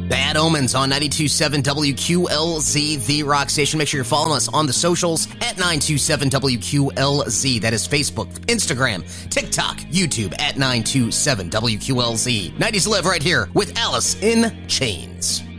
Bad Omens on 92.7 WQLZ, the rock station. Make sure you're following us on the socials at 927 WQLZ. That is Facebook, Instagram, TikTok, YouTube at 927 WQLZ. 90s Live right here with Alice in Chains.